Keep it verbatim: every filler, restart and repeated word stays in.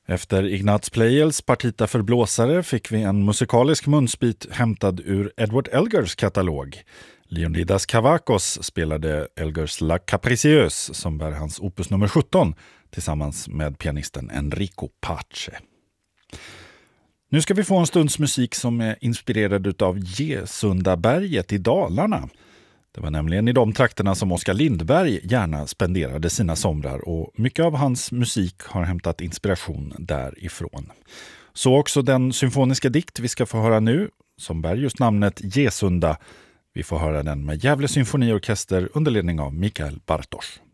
Efter Ignaz Pleyels partita för blåsare fick vi en musikalisk munsbit hämtad ur Edward Elgars katalog. Leonidas Kavakos spelade Elgars La Capricieuse som bär hans opus nummer sjutton tillsammans med pianisten Enrico Pace. Nu ska vi få en stunds musik som är inspirerad av Gesundaberget i Dalarna. Det var nämligen i de trakterna som Oskar Lindberg gärna spenderade sina somrar och mycket av hans musik har hämtat inspiration därifrån. Så också den symfoniska dikt vi ska få höra nu, som bär just namnet Gesunda. Vi får höra den med Gävle symfoniorkester under ledning av Mikael Bartosz.